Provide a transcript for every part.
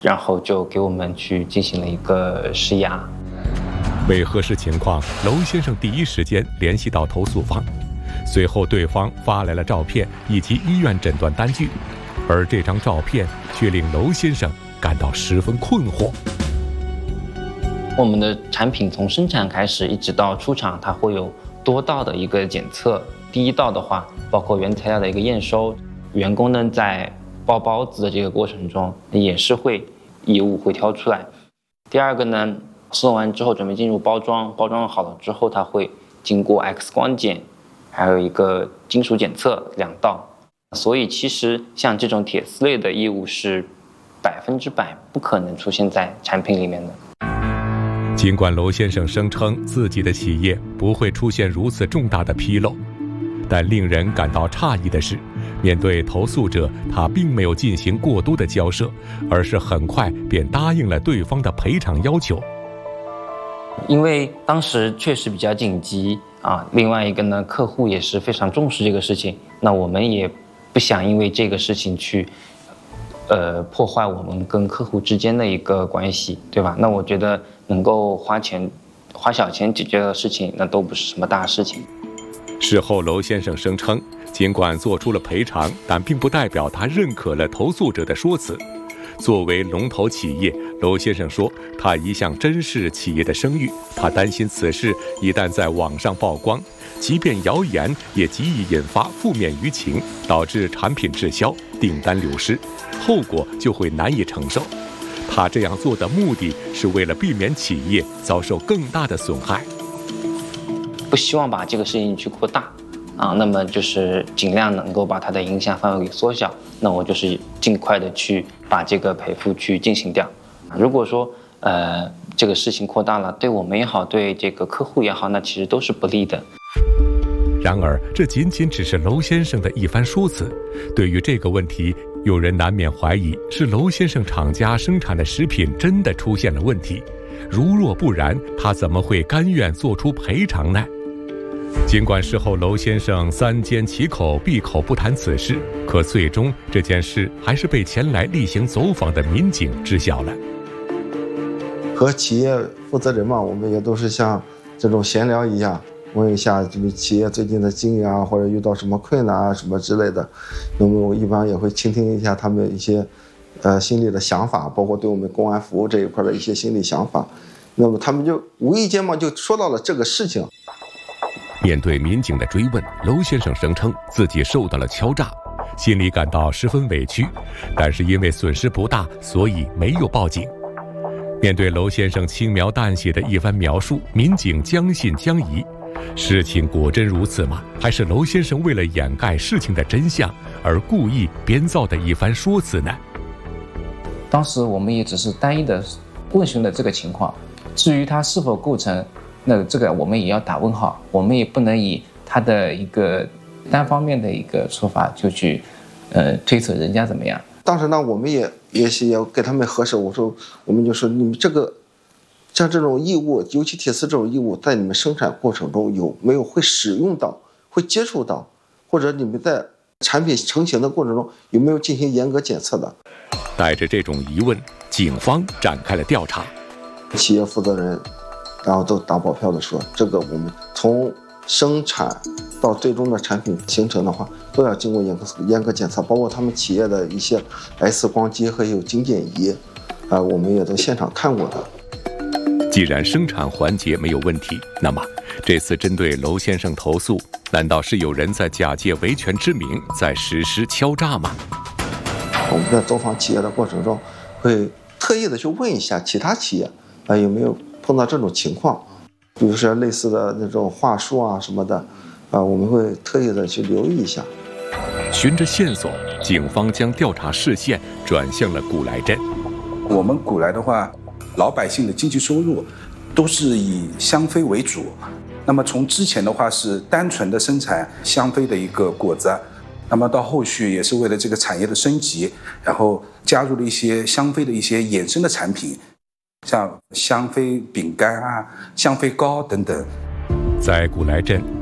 然后就给我们去进行了一个施压。 为核实情况，娄先生第一时间联系到投诉方，随后对方发来了照片以及医院诊断单据，而这张照片却令娄先生感到十分困惑。 我们的产品从生产开始一直到出厂，它会有多道的一个检测。第一道的话，包括原材料的一个验收，员工呢在包包子的这个过程中也是会异物会挑出来。第二个呢，送完之后准备进入包装，包装好了之后，它会经过 X 光检，还有一个金属检测2道。所以其实像这种铁丝类的异物是100%不可能出现在产品里面的。 尽管娄先生声称自己的企业不会出现如此重大的纰漏，但令人感到诧异的是，面对投诉者，他并没有进行过多的交涉，而是很快便答应了对方的赔偿要求。 因为当时确实比较紧急啊，另外一个呢，客户也是非常重视这个事情，那我们也不想因为这个事情去破坏我们跟客户之间的一个关系，对吧？那我觉得能够花小钱解决的事情，那都不是什么大事情。 事后娄先生声称，尽管做出了赔偿，但并不代表他认可了投诉者的说辞。作为龙头企业，娄先生说，他一向珍视企业的声誉，他担心此事一旦在网上曝光，即便谣言也极易引发负面舆情，导致产品滞销、订单流失，后果就会难以承受。他这样做的目的是为了避免企业遭受更大的损害， 不希望把这个事情去扩大啊，那么就是尽量能够把它的影响范围给缩小，那我就是尽快的去把这个赔付去进行掉。如果说这个事情扩大了，对我们也好，对这个客户也好，那其实都是不利的。 然而，这仅仅只是娄先生的一番说辞。对于这个问题，有人难免怀疑是娄先生厂家生产的食品真的出现了问题，如若不然，他怎么会甘愿做出赔偿呢？尽管事后娄先生三缄其口闭口不谈此事，可最终这件事还是被前来例行走访的民警知晓了。 和企业负责人嘛，我们也都是像这种闲聊一样，问一下这个企业最近的经营啊，或者遇到什么困难啊什么之类的。那么我一般也会倾听一下他们一些心里的想法，包括对我们公安服务这一块的一些心理想法。那么他们就无意间嘛就说到了这个事情。 面对民警的追问，娄先生声称自己受到了敲诈，心里感到十分委屈，但是因为损失不大，所以没有报警。面对娄先生轻描淡写的一番描述，民警将信将疑。事情果真如此吗？还是娄先生为了掩盖事情的真相而故意编造的一番说辞呢？ 当时我们也只是单一的问询了这个情况，至于它是否构成，那这个我们也要打问号，我们也不能以他的一个单方面的一个说法就去推测人家怎么样。 当时呢，我们也给他们核实，我们就说你们这个像这种异物，尤其铁丝这种异物，在你们生产过程中有没有会使用到、会接触到，或者你们在产品成型的过程中有没有进行严格检测的？ 带着这种疑问，警方展开了调查。 企业负责人然后都打保票的说，这个我们从生产到最终的产品形成的话，都要经过严格检测，包括他们企业的一些 X 光机和有精检仪，我们也都现场看过的。 既然生产环节没有问题，那么这次针对娄先生投诉，难道是有人在假借维权之名在实施敲诈吗？ 我们在走访企业的过程中，会特意的去问一下其他企业有没有碰到这种情况，比如说类似的那种话术啊什么的，我们会特意的去留意一下。 循着线索，警方将调查视线转向了古来镇。 我们古来的话，老百姓的经济收入都是以香妃为主，那么从之前的话是单纯的生产香妃的一个果子，那么到后续也是为了这个产业的升级，然后加入了一些香妃的一些衍生的产品，像香妃饼干啊、香妃糕等等。 在古来镇，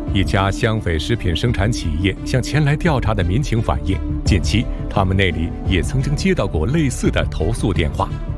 一家香匪食品生产企业向前来调查的民警反映，近期他们那里也曾经接到过类似的投诉电话。